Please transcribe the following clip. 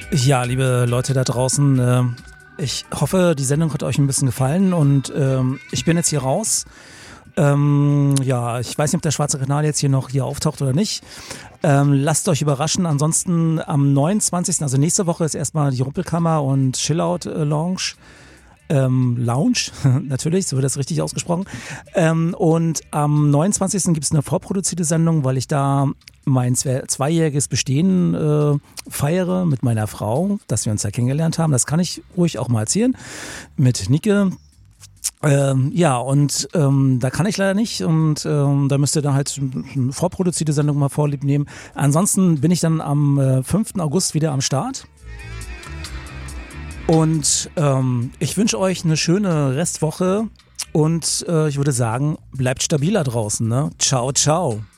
Ja, liebe Leute da draußen, ich hoffe, die Sendung hat euch ein bisschen gefallen und ich bin jetzt hier raus. Ja, ich weiß nicht, ob der schwarze Kanal jetzt hier auftaucht oder nicht. Lasst euch überraschen. Ansonsten am 29., also nächste Woche ist erstmal die Rumpelkammer und Chillout Lounge. Lounge, natürlich, so wird das richtig ausgesprochen. Und am 29. gibt es eine vorproduzierte Sendung, weil ich da mein zweijähriges Bestehen feiere mit meiner Frau, dass wir uns da kennengelernt haben. Das kann ich ruhig auch mal erzählen. Mit Nike. Ja, und da kann ich leider nicht und da müsst ihr dann halt eine vorproduzierte Sendung mal vorlieb nehmen. Ansonsten bin ich dann am 5. August wieder am Start. Und ich wünsche euch eine schöne Restwoche und ich würde sagen, bleibt stabiler draußen, ne? Ciao, ciao.